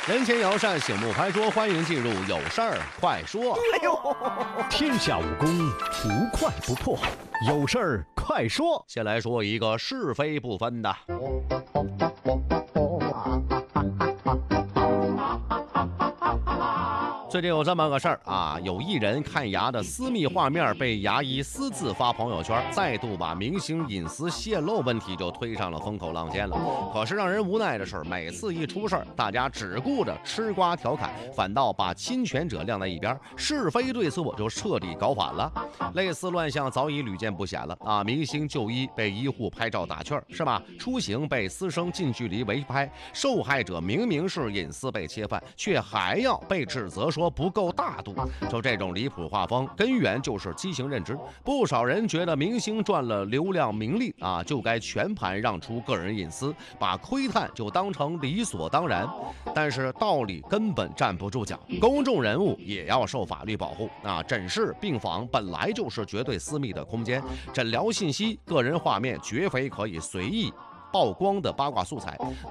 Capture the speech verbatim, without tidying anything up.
人前摇扇，醒目开说，欢迎进入有事儿快说。 哎呦， 天下武功，无快不破，有事儿快说。 先来说一个是非不分的。最近有这么个事儿啊，有艺人看牙的私密画面被牙医私自发朋友圈，再度把明星隐私泄露问题就推上了风口浪尖了。可是让人无奈的是，每次一出事儿，大家只顾着吃瓜调侃，反倒把侵权者晾在一边，是非对错就彻底搞反了。类似乱象早已屡见不鲜了啊！明星就医被医护拍照打趣是吧？出行被私生近距离围拍，受害者明明是隐私被切犯，却还要被指责说不够大度。就这种离谱画风，根源就是畸形认知。不少人觉得明星赚了流量名利啊，就该全盘让出个人隐私，把窥探就当成理所当然。但是道理根本站不住脚，公众人物也要受法律保护啊！诊室、病房本来就是绝对私密的空间，诊疗信息、个人画面绝非可以随意曝光的八卦素材。